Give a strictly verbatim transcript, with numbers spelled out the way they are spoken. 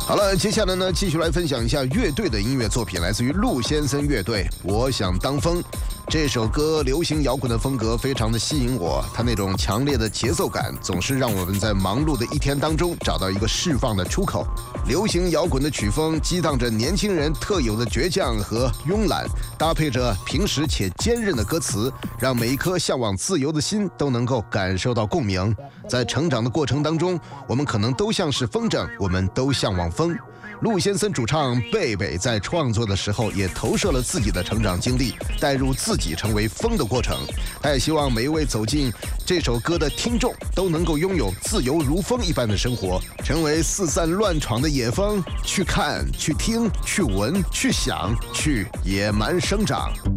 好了，接下来呢，继续来分享一下乐队的音乐作品，来自于陆先生乐队《我想当风》。这首歌流行摇滚的风格非常的吸引我，它那种强烈的节奏感总是让我们在忙碌的一天当中找到一个释放的出口。流行摇滚的曲风激荡着年轻人特有的倔强和慵懒，搭配着平实且坚韧的歌词，让每一颗向往自由的心都能够感受到共鸣。在成长的过程当中，我们可能都像是风筝，我们都向往风。陆先生主唱贝贝在创作的时候也投射了自己的成长经历，带入自己成为风的过程。他也希望每一位走进这首歌的听众都能够拥有自由如风一般的生活，成为四散乱闯的野风，去看，去听，去闻，去想，去野蛮生长。